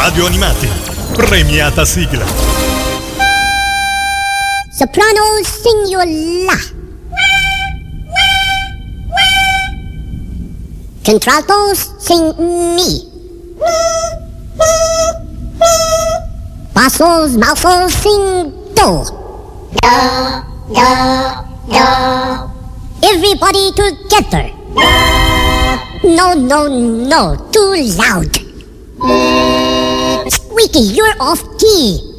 Radio Animati, premiata sigla. Soprano sing your la. Contraltos sing mi. Bassos, mouthfuls sing do. Do. Everybody together. No, too loud. Squeaky, you're off key.